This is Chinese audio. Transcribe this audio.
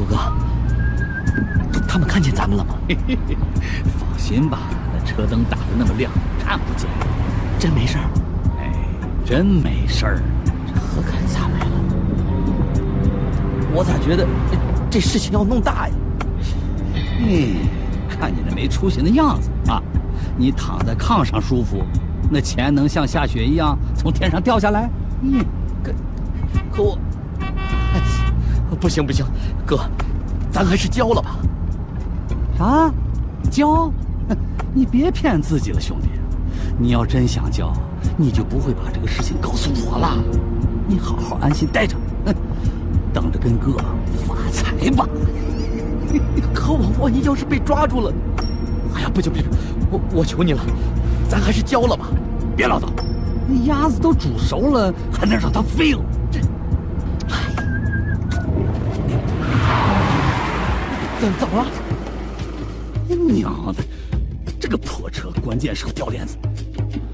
哥，他们看见咱们了吗？ 放心吧，那车灯打得那么亮，看不见。 真没事儿？ 哎，真没事儿。 这何开咋没了？我咋觉得这事情要弄大呀？ 看你那没出息的样子啊！你躺在炕上舒服，那钱能像下雪一样从天上掉下来？ 可我，不行，哥，咱还是交了吧。 啥？交？你别骗自己了，兄弟！你要真想交，你就不会把这个事情告诉我了。你好好安心待着，等着跟哥发财吧。 可我万一要是被抓住了，哎呀，不行，我求你了，咱还是交了吧。 别唠叨，那鸭子都煮熟了，还能让它飞了？这， 怎么了？ 娘的，这个破车关键时候掉链子，